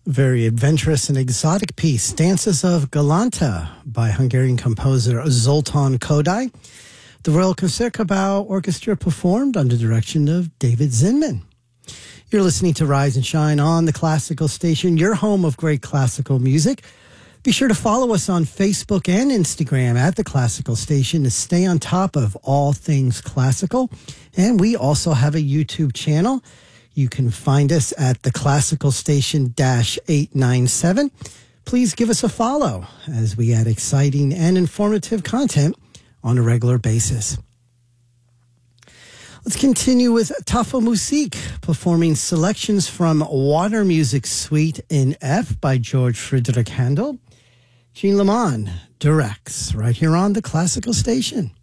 Very adventurous and exotic piece, Dances of Galanta by Hungarian composer Zoltán Kodály. The Royal Concertgebouw Orchestra performed under direction of David Zinman. You're listening to Rise and Shine on the Classical Station, your home of great classical music. Be sure to follow us on Facebook and Instagram at The Classical Station to stay on top of all things classical. And we also have a YouTube channel. You can find us at The Classical Station -897. Please give us a follow as we add exciting and informative content on a regular basis. Let's continue with Tafel Musik, performing selections from Water Music Suite in F by George Friedrich Handel. Jean Lamont directs right here on the Classical Station.